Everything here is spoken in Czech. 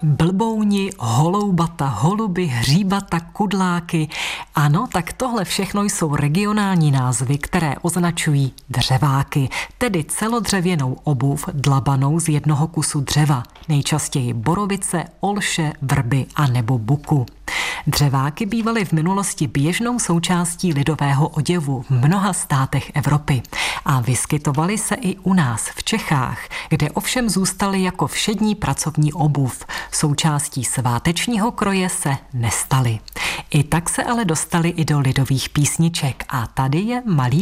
blbouni, holoubata, holuby, hříbata, kudláky. Ano, tak tohle všechno jsou regionální názvy, které označují dřeváky, tedy celodřevěnou obuv dlabanou z jednoho kusu dřeva, nejčastěji borovice, olše, vrby a nebo buku. Dřeváky bývaly v minulosti běžnou součástí lidového oděvu v mnoha státech Evropy a vyskytovaly se i u nás v Čechách, kde ovšem zůstaly jako všední pracovní obuv. Součástí svátečního kroje se nestaly. I tak se ale dostaly i do lidových písniček a tady je malý